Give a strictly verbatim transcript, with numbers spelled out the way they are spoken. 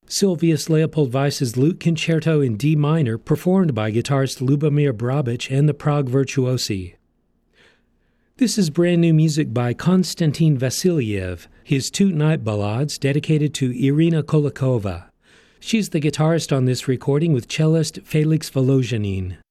Sylvius Leopold Weiss's Lute Concerto in D minor, performed by guitarist Lubomir Brabich and the Prague Virtuosi. This is brand new music by Konstantin Vasiliev, his two night ballades dedicated to Irina Kolakova. She's the guitarist on this recording with cellist Felix Volozhanin.